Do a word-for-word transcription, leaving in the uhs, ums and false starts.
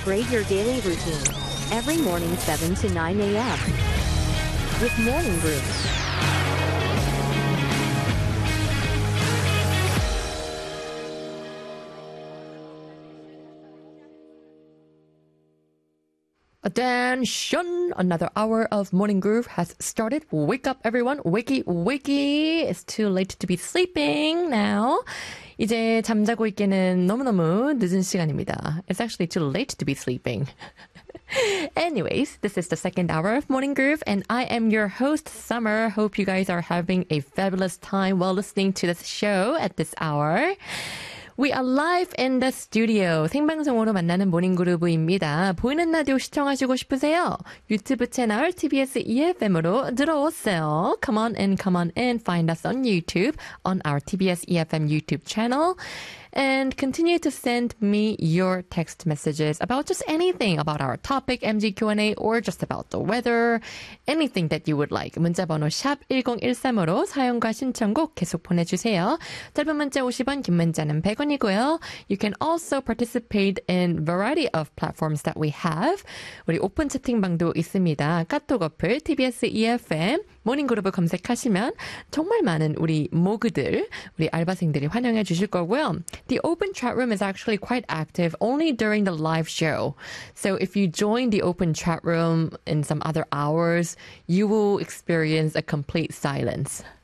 Upgrade your daily routine. Every morning seven to nine a.m. with Morning Groove. Attention! Another hour of Morning Groove has started. Wake up, everyone. Wakey, wakey. It's too late to be sleeping now. 이제 잠자고 있기는 너무너무 늦은 시간입니다. It's actually too late to be sleeping. Anyways, this is the second hour of Morning Groove, and I am your host, Summer. Hope you guys are having a fabulous time while listening to this show at this hour. We are live in the studio. 생방송으로 만나는 모닝그루브입니다. 보이는 라디오 시청하시고 싶으세요? 유튜브 채널 티비에스 이에프엠으로 들어오세요. Come on in, come on in. Find us on YouTube, on our 티비에스 이에프엠 YouTube channel. And continue to send me your text messages about just anything about our topic, 엠지 큐 앤 에이, or just about the weather, anything that you would like. 문자번호 샵 일공일삼으로 사용과 신청곡 계속 보내주세요. 짧은 문자 오십 원, 긴 문자는 백 원이고요. You can also participate in variety of platforms that we have. 우리 오픈 채팅방도 있습니다. 카톡 어플, 티비에스 이에프엠, 모닝그룹을 검색하시면 정말 많은 우리 모그들, 우리 알바생들이 환영해 주실 거고요. The open chat room is actually quite active only during the live show. So if you join the open chat room in some other hours, you will experience a complete silence.